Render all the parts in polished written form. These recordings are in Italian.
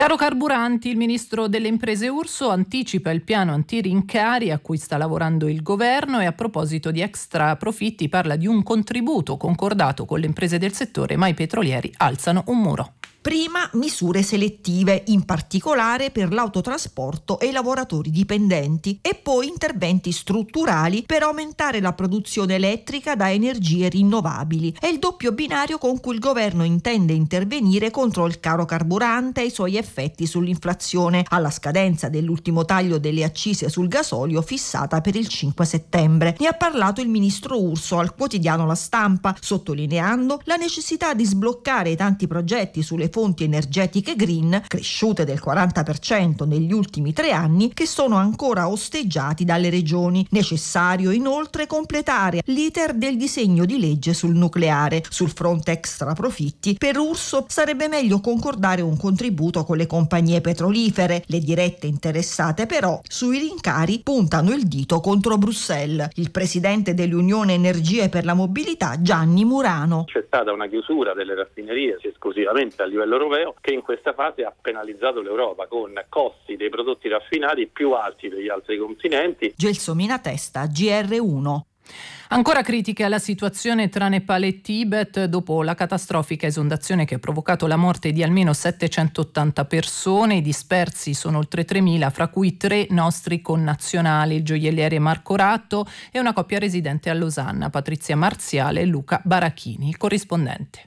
Caro carburanti, il ministro delle imprese Urso anticipa il piano antirincari a cui sta lavorando il governo e a proposito di extra profitti parla di un contributo concordato con le imprese del settore, ma i petrolieri alzano un muro. Prima misure selettive, in particolare per l'autotrasporto e i lavoratori dipendenti, e poi interventi strutturali per aumentare la produzione elettrica da energie rinnovabili. È il doppio binario con cui il governo intende intervenire contro il caro carburante e i suoi effetti sull'inflazione, alla scadenza dell'ultimo taglio delle accise sul gasolio fissata per il 5 settembre. Ne ha parlato il ministro Urso al quotidiano La Stampa, sottolineando la necessità di sbloccare i tanti progetti sulle fonti energetiche green, cresciute del 40% negli ultimi 3 anni, che sono ancora osteggiati dalle regioni. Necessario inoltre completare l'iter del disegno di legge sul nucleare. Sul fronte extra profitti, per Urso sarebbe meglio concordare un contributo con le compagnie petrolifere. Le dirette interessate però sui rincari puntano il dito contro Bruxelles. Il presidente dell'Unione Energie per la Mobilità, Gianni Murano. C'è stata una chiusura delle raffinerie esclusivamente a livello europeo che in questa fase ha penalizzato l'Europa con costi dei prodotti raffinati più alti degli altri continenti. Gelsomina Testa, GR1. Ancora critica la situazione tra Nepal e Tibet dopo la catastrofica esondazione che ha provocato la morte di almeno 780 persone. I dispersi sono oltre 3.000, fra cui 3 nostri connazionali, il gioielliere Marco Ratto e una coppia residente a Losanna, Patrizia Marziale e Luca Barachini. Il corrispondente.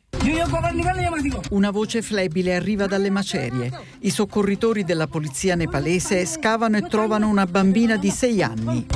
Una voce flebile arriva dalle macerie. I soccorritori della polizia nepalese scavano e trovano una bambina di 6 anni.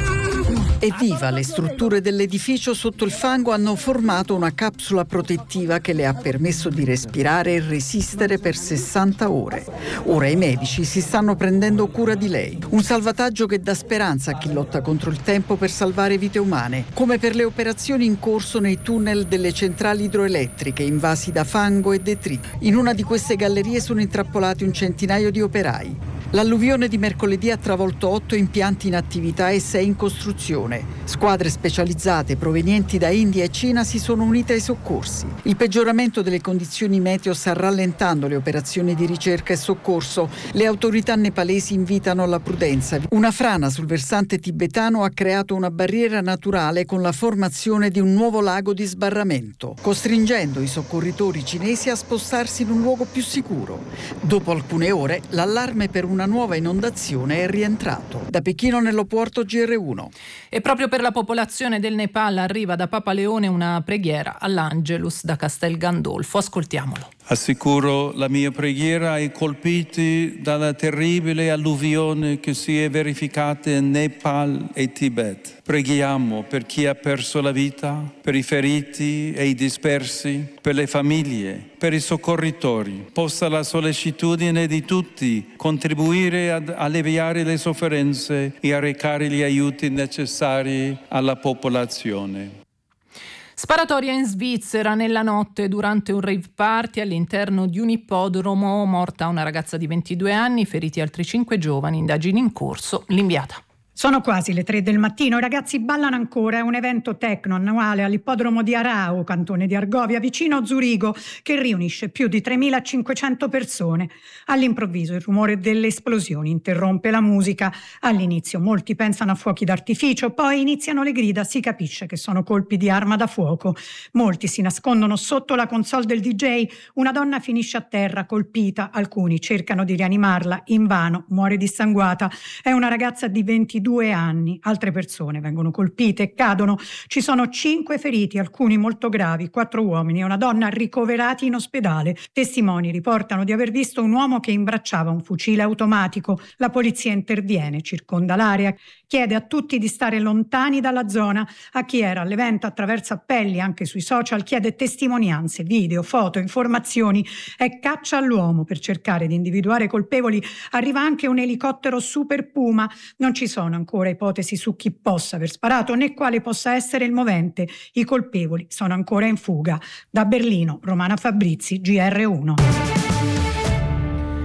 Evviva, le strutture dell'edificio sotto il fango hanno formato una capsula protettiva che le ha permesso di respirare e resistere per 60 ore. Ora i medici si stanno prendendo cura di lei. Un salvataggio che dà speranza a chi lotta contro il tempo per salvare vite umane, come per le operazioni in corso nei tunnel delle centrali idroelettriche invasi da fango e detriti. In una di queste gallerie sono intrappolati un centinaio di operai. L'alluvione di mercoledì ha travolto 8 impianti in attività e 6 in costruzione. Squadre specializzate provenienti da India e Cina si sono unite ai soccorsi. Il peggioramento delle condizioni meteo sta rallentando le operazioni di ricerca e soccorso. Le autorità nepalesi invitano alla prudenza. Una frana sul versante tibetano ha creato una barriera naturale con la formazione di un nuovo lago di sbarramento, costringendo i soccorritori cinesi a spostarsi in un luogo più sicuro. Dopo alcune ore, l'allarme per una nuova inondazione è rientrato. Da Pechino nello Porto, GR1. E proprio per la popolazione del Nepal arriva da Papa Leone una preghiera all'Angelus da Castel Gandolfo. Ascoltiamolo. Assicuro la mia preghiera ai colpiti dalla terribile alluvione che si è verificata in Nepal e Tibet. Preghiamo per chi ha perso la vita, per i feriti e i dispersi, per le famiglie, per i soccorritori. Possa la sollecitudine di tutti contribuire ad alleviare le sofferenze e a recare gli aiuti necessari alla popolazione. Sparatoria in Svizzera nella notte durante un rave party all'interno di un ippodromo, morta una ragazza di 22 anni, feriti altri 5 giovani, indagini in corso, l'inviata. Sono quasi le 3 del mattino, i ragazzi ballano ancora, è un evento techno annuale all'ippodromo di Arau, cantone di Argovia, vicino a Zurigo, che riunisce più di 3.500 persone. All'improvviso il rumore delle esplosioni interrompe la musica. All'inizio molti pensano a fuochi d'artificio, poi iniziano le grida, si capisce che sono colpi di arma da fuoco. Molti si nascondono sotto la console del DJ, una donna finisce a terra colpita, alcuni cercano di rianimarla, invano, muore dissanguata. È una ragazza di 22 anni, altre persone vengono colpite e cadono. Ci sono 5 feriti, alcuni molto gravi, 4 uomini e una donna ricoverati in ospedale. Testimoni riportano di aver visto un uomo che imbracciava un fucile automatico. La polizia interviene, circonda l'area, chiede a tutti di stare lontani dalla zona. A chi era all'evento attraverso appelli anche sui social chiede testimonianze, video, foto, informazioni. È caccia all'uomo per cercare di individuare colpevoli. Arriva anche un elicottero Super Puma. Non ci sono ancora ipotesi su chi possa aver sparato né quale possa essere il movente. I colpevoli sono ancora in fuga. Da Berlino, Romana Fabrizi, GR1.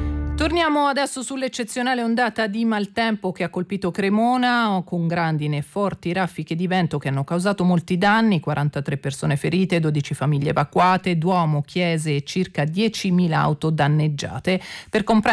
Torniamo adesso sull'eccezionale ondata di maltempo che ha colpito Cremona con grandine e forti raffiche di vento che hanno causato molti danni, 43 persone ferite, 12 famiglie evacuate, Duomo, chiese e circa 10.000 auto danneggiate. Per comprendere